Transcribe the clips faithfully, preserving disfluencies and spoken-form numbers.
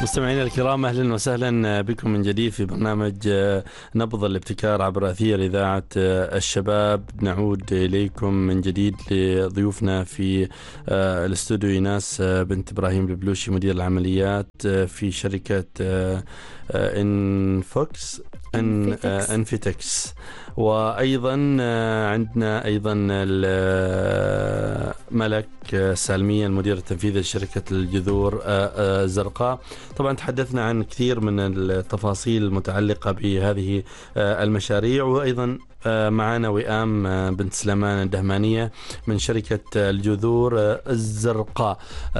مستمعينا الكرام، أهلا وسهلا بكم من جديد في برنامج نبض الابتكار عبر أثير إذاعة الشباب. نعود إليكم من جديد لضيوفنا في الاستوديو إيناس بنت إبراهيم البلوشي، مدير العمليات في شركة إنفوكس إن انفيتكس، وأيضا عندنا أيضا ملك سالمية المدير التنفيذي لشركة الجذور الزرقاء. طبعا تحدثنا عن كثير من التفاصيل المتعلقة بهذه المشاريع، وأيضا معنا وئام بنت سليمان الدهمانية من شركة الجذور الزرقاء،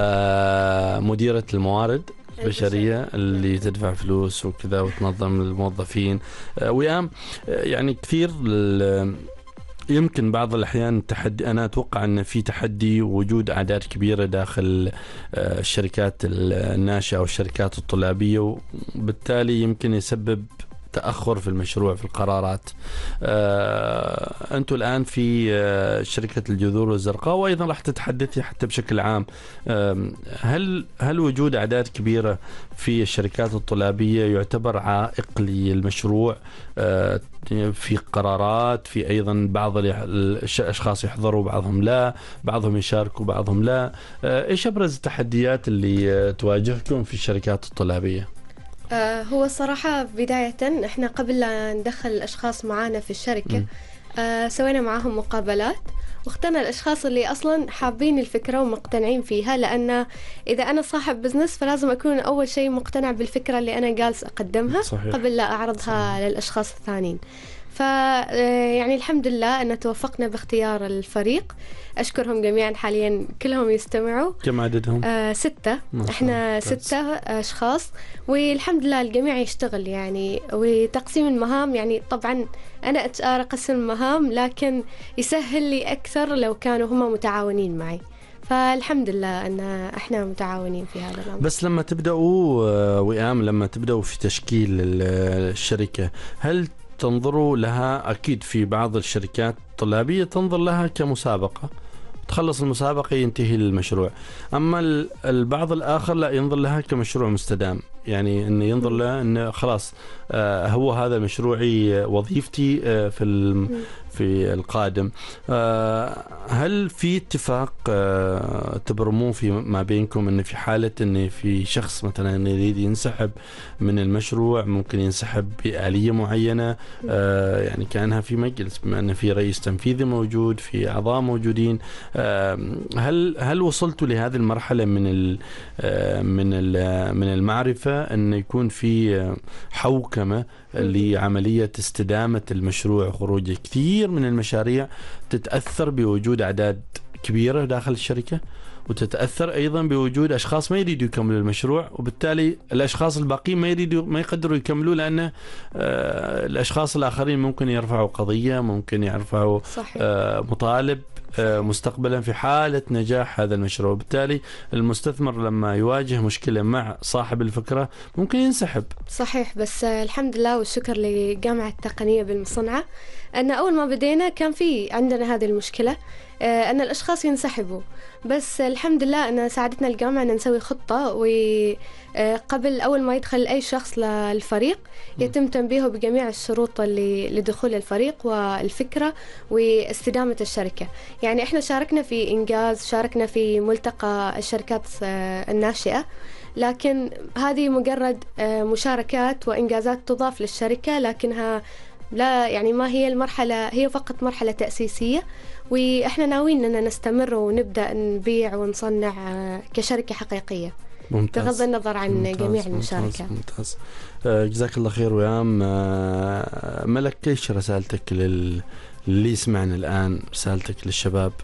مديرة الموارد البشرية اللي تدفع فلوس وكذا وتنظم الموظفين. وئام، يعني كثير يمكن بعض الأحيان تحدي، أنا أتوقع أن في تحدي وجود أعداد كبيرة داخل الشركات الناشئة أو الشركات الطلابية، وبالتالي يمكن يسبب تأخر في المشروع في القرارات. آه، أنتم الآن في آه، شركة الجذور الزرقاء، وأيضا راح تتحدثي حتى بشكل عام، آه، هل هل وجود أعداد كبيرة في الشركات الطلابية يعتبر عائق للمشروع آه، في قرارات، في أيضا بعض الأشخاص يحضروا بعضهم لا، بعضهم يشاركوا بعضهم لا؟ آه، إيش أبرز التحديات اللي آه، تواجهكم في الشركات الطلابية؟ آه هو الصراحة بداية احنا قبل لا ندخل الأشخاص معانا في الشركة آه سوينا معاهم مقابلات، واخترنا الأشخاص اللي أصلا حابين الفكرة ومقتنعين فيها، لأن إذا أنا صاحب بزنس فلازم أكون أول شيء مقتنع بالفكرة اللي أنا جالس أقدمها. صحيح. قبل لا أعرضها. صحيح. للأشخاص الثانيين. ف يعني الحمد لله أن توفقنا باختيار الفريق، أشكرهم جميعا. حاليا كلهم يستمعوا. كم عددهم؟ آه ستة. إحنا ستة أشخاص، والحمد لله الجميع يشتغل يعني. وتقسيم المهام يعني طبعا أنا أقسم المهام، لكن يسهل لي أكثر لو كانوا هم متعاونين معي، فالحمد لله أن إحنا متعاونين في هذا الأمر. بس لما تبدأوا وئام، لما تبدأوا في تشكيل الشركة، هل تنظروا لها؟ أكيد في بعض الشركات الطلابية تنظر لها كمسابقة، تخلص المسابقة ينتهي المشروع، أما البعض الآخر لا، ينظر لها كمشروع مستدام، يعني إنه ينظر لها إنه خلاص آه هو هذا مشروعي، وظيفتي آه في في القادم. آه هل في اتفاق آه تبرمون في ما بينكم إن في حالة إن في شخص مثلا يريد ينسحب من المشروع، ممكن ينسحب بآلية معينة، آه يعني كأنها في مجلس، بما أن في رئيس تنفيذي موجود، في أعضاء موجودين، آه هل هل وصلتوا لهذه المرحلة من ال من ال من المعرفة أن يكون في حوكمة لعملية استدامة المشروع وخروجه؟ كثير من المشاريع تتأثر بوجود أعداد كبيرة داخل الشركة، وتتأثر أيضا بوجود أشخاص ما يريدوا يكملوا المشروع، وبالتالي الأشخاص الباقيين ما يريدوا ما يقدروا يكملوا، لأن آه الأشخاص الآخرين ممكن يرفعوا قضية، ممكن يرفعوا آه مطالب مستقبلا في حالة نجاح هذا المشروع. وبالتالي المستثمر لما يواجه مشكلة مع صاحب الفكرة ممكن ينسحب. صحيح. بس الحمد لله والشكر لجامعة التقنية بالمصنعة، أن أول ما بدينا كان في عندنا هذه المشكلة، أن الأشخاص ينسحبوا، بس الحمد لله أن ساعدتنا الجامعة أن نسوي خطة، وقبل أول ما يدخل أي شخص للفريق يتم تنبيهه بجميع الشروط اللي لدخول الفريق والفكرة واستدامة الشركة. يعني إحنا شاركنا في إنجاز، شاركنا في ملتقى الشركات الناشئة، لكن هذه مجرد مشاركات وإنجازات تضاف للشركة، لكنها لا يعني ما هي المرحلة، هي فقط مرحلة تأسيسية، وإحنا ناويين أن نستمر ونبدأ نبيع ونصنع كشركة حقيقية. ممتاز. بغض النظر عن ممتاز. جميع المشاركات. ممتاز. آه جزاك الله خير ويام. آه ملك، ايش رسالتك لل... اللي يسمعنا الآن، رسالتك للشباب؟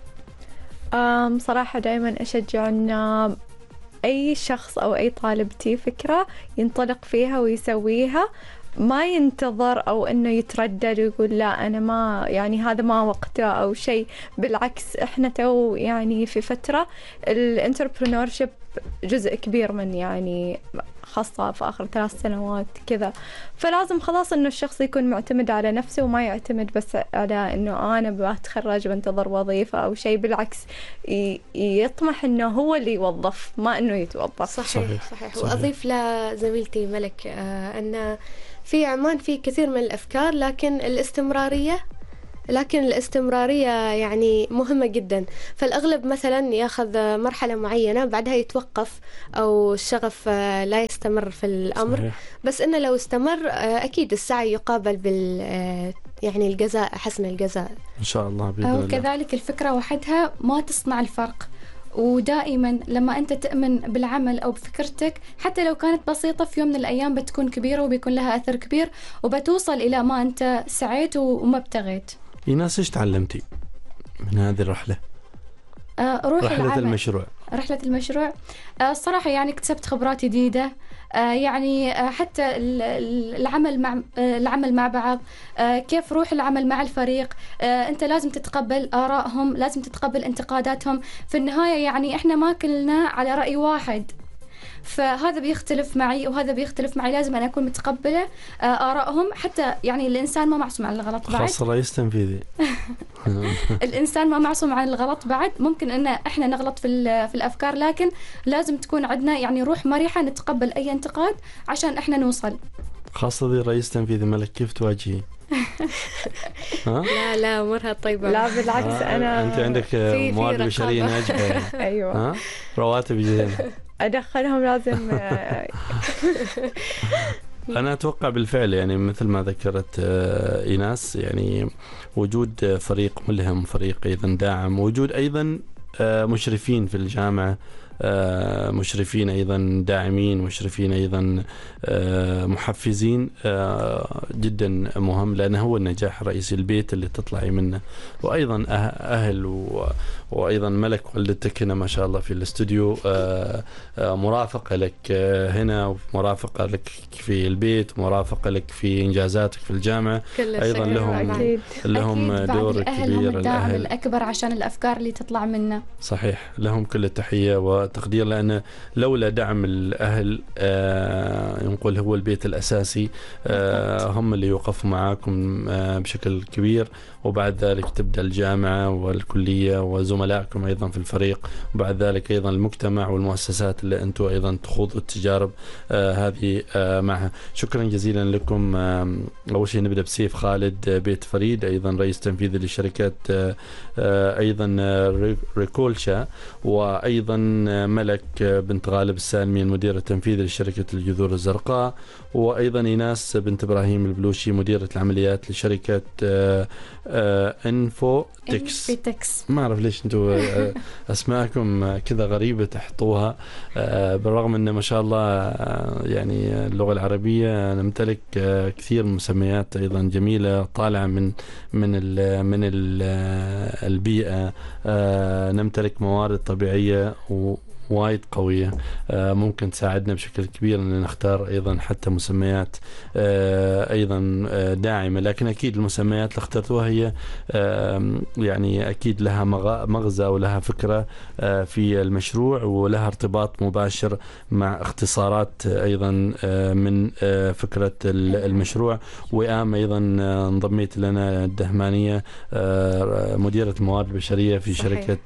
أم صراحة دائما أشجع أن أي شخص أو أي طالب تي فكرة ينطلق فيها ويسويها، ما ينتظر أو أنه يتردد ويقول لا أنا ما يعني هذا ما وقته أو شيء. بالعكس إحنا تو يعني في فترة الانتربرنورشيب جزء كبير من يعني خاصة في آخر ثلاث سنوات كذا. فلازم خلاص إنه الشخص يكون معتمد على نفسه وما يعتمد بس على إنه أنا بتخرج بنتظر وظيفة أو شيء، بالعكس يطمح إنه هو اللي يوظف ما إنه يتوظف. صحيح صحيح, صحيح. وأضيف لزميلتي ملك آه أن في عمان في كثير من الأفكار، لكن الاستمرارية لكن الاستمرارية يعني مهمة جدا. فالأغلب مثلا ياخذ مرحلة معينة بعدها يتوقف أو الشغف لا يستمر في الأمر. صحيح. بس إنه لو استمر أكيد السعي يقابل بال يعني الجزاء، حسن الجزاء إن شاء الله بإذن الله. وكذلك الفكرة وحدها ما تصنع الفرق، ودائما لما أنت تؤمن بالعمل أو بفكرتك حتى لو كانت بسيطة في يوم من الأيام بتكون كبيرة وبيكون لها أثر كبير وبتوصل إلى ما أنت سعيت وما ابتغيت. إيناس إيش تعلمتي من هذه الرحلة؟ آه روح رحلة العمل. المشروع رحلة المشروع آه الصراحة يعني اكتسبت خبرات جديدة. آه يعني آه حتى العمل مع آه العمل مع بعض، آه كيف روح العمل مع الفريق. آه أنت لازم تتقبل آرائهم، لازم تتقبل انتقاداتهم. في النهاية يعني إحنا ما كلنا على رأي واحد، فهذا بيختلف معي وهذا بيختلف معي، لازم أنا أكون متقبلة آرائهم. حتى يعني الإنسان ما معصوم عن الغلط بعد، خاصة رئيس تنفيذي. الإنسان ما معصوم عن الغلط بعد، ممكن أن إحنا نغلط في في الأفكار، لكن لازم تكون عندنا يعني روح مريحة نتقبل أي انتقاد عشان إحنا نوصل. خاصة ذي رئيس تنفيذي ملك كيف تواجهي؟ لا لا أمورها طيبة. لا بالعكس آه أنا أنت عندك موارد بشرية ناجحة. أيوة رواتب جديدة أدخلهم لازم. أنا أتوقع بالفعل يعني مثل ما ذكرت إيناس، يعني وجود فريق ملهم، فريق أيضا داعم، وجود أيضا مشرفين في الجامعة، مشرفين أيضا داعمين، مشرفين أيضا محفزين، جدا مهم، لأنه هو النجاح الرئيسي، البيت اللي تطلعي منه. وأيضا أهل و... وأيضا ملك والدتك هنا ما شاء الله في الاستوديو، مرافقة لك هنا ومرافقة لك في البيت ومرافقة لك في إنجازاتك في الجامعة، أيضا لهم أكيد. لهم أكيد دور الأهل كبير. هم الداعم الأكبر عشان الأفكار اللي تطلع منا. صحيح، لهم كل التحية وتقدير، لأن لولا دعم الأهل آه نقول هو البيت الأساسي، آه هم اللي يوقفوا معاكم آه بشكل كبير، وبعد ذلك تبدأ الجامعة والكلية وزملائكم أيضا في الفريق، وبعد ذلك أيضا المجتمع والمؤسسات اللي أنتم أيضا تخوضوا التجارب آه هذه آه معها. شكرا جزيلا لكم. آه أول شيء نبدأ بسيف خالد بيت فريد، أيضا رئيس تنفيذي لشركة آه آه أيضا ريكولشا، وأيضا ملك بنت غالب السالمي المدير التنفيذي لشركة الجذور الزرقاء، وأيضا إيناس بنت إبراهيم البلوشي مديرة العمليات لشركة آه آه انفو تكس. ما أعرف ليش أنتوا آه أسماءكم كذا غريبة تحطوها، آه بالرغم أن ما شاء الله آه يعني اللغة العربية نمتلك آه كثير مسميات أيضا جميلة طالعة من من ال من ال البيئة، آه نمتلك موارد طبيعية و وايد قوية ممكن تساعدنا بشكل كبير أن نختار أيضا حتى مسميات أيضا داعمة، لكن أكيد المسميات اللي اخترتوها هي يعني أكيد لها مغزى ولها فكرة في المشروع ولها ارتباط مباشر مع اختصارات أيضا من فكرة المشروع. وآم أيضا انضميت لنا الدهمانية مديرة الموارد البشرية في شركة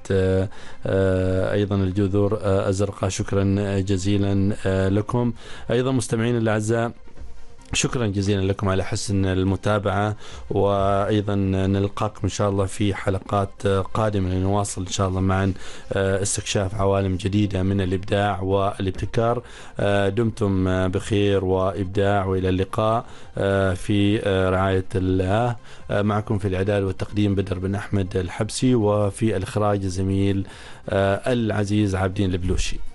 أيضا الجذور الزرقاء. شكرا جزيلا لكم. أيضا مستمعين الأعزاء شكرا جزيلا لكم على حسن المتابعة، وأيضا نلقاكم إن شاء الله في حلقات قادمة لنواصل إن شاء الله معا استكشاف عوالم جديدة من الإبداع والابتكار. دمتم بخير وإبداع، وإلى اللقاء في رعاية الله. معكم في الإعداد والتقديم بدر بن أحمد الحبسي، وفي الإخراج الزميل العزيز عابدين البلوشي.